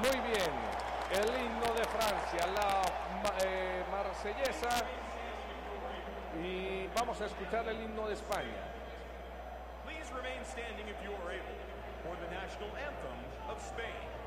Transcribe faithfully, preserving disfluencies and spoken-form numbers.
Muy bien, el himno de Francia, la eh, marsellesa, y vamos a escuchar el himno de España. Please remain standing if you are able for the national anthem of Spain.